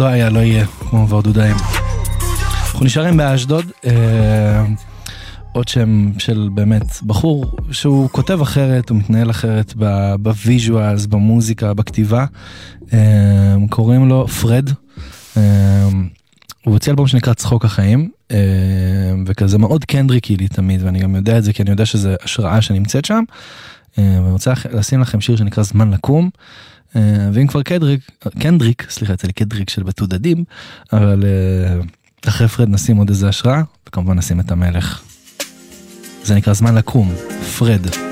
לא היה, לא יהיה, כמו ורדודיים. אנחנו נשארים באשדוד, עוד שם של באמת בחור שהוא כותב אחרת, הוא מתנהל אחרת בוויז'ואלס, במוזיקה, בכתיבה, קוראים לו פרד, הוא הוציא אלבום שנקרא צחוק החיים, וכזה מאוד קנדריקי לי תמיד, ואני גם יודע את זה כי אני יודע שזה השראה שנמצאת שם, ואני רוצה לשים לכם שיר שנקרא זמן לקום, ואם כבר קנדריק, סליחה, יצא לי קנדריק של בתודדים, אבל אחרי פרד נשים עוד איזה השראה, וכמובן נשים את המלך. זה נקרא זמן לקום, פרד.